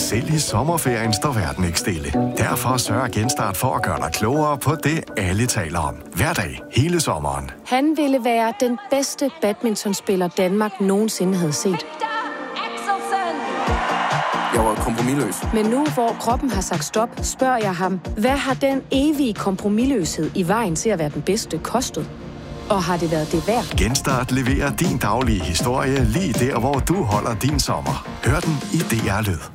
Selv i sommerferien står verden ikke stille. Derfor sørger Genstart for at gøre dig klogere på det, alle taler om. Hver dag, hele sommeren. Han ville være den bedste badmintonspiller, Danmark nogensinde havde set. Jeg var kompromisløs. Men nu, hvor kroppen har sagt stop, spørger jeg ham, hvad har den evige kompromisløshed i vejen til at være den bedste kostet? Og har det været det værd? Genstart leverer din daglige historie lige der, hvor du holder din sommer. Hør den i DR Lyd.